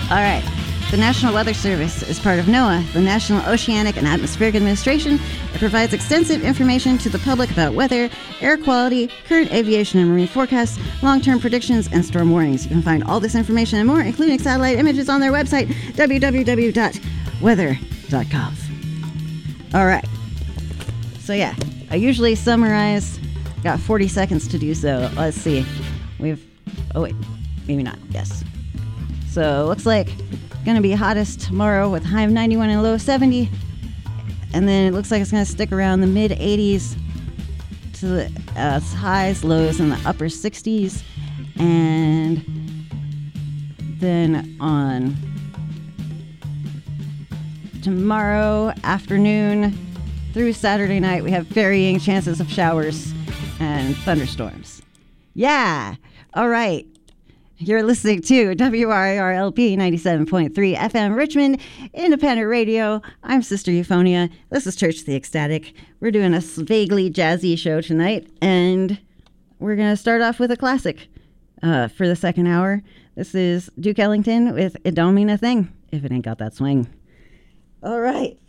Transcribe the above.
All right. The National Weather Service is part of NOAA, the National Oceanic and Atmospheric Administration. It provides extensive information to the public about weather, air quality, current aviation and marine forecasts, long-term predictions, and storm warnings. You can find all this information and more, including satellite images, on their website, www.weather.gov. All right. So yeah, I usually summarize. Got 40 seconds to do so. Let's see. Oh wait, maybe not. Yes. So looks like gonna be hottest tomorrow with high of 91 and low of 70, and then it looks like it's gonna stick around the mid 80s to the highs, lows in the upper 60s, and then on tomorrow afternoon through Saturday night we have varying chances of showers and thunderstorms. Yeah, all right. You're listening to WRIR-LP 97.3 FM Richmond, Independent Radio. I'm Sister Euphonia. This is Church of the Ecstatic. We're doing a vaguely jazzy show tonight, and we're going to start off with a classic for the second hour. This is Duke Ellington with It Don't Mean a Thing If It Ain't Got That Swing. All right.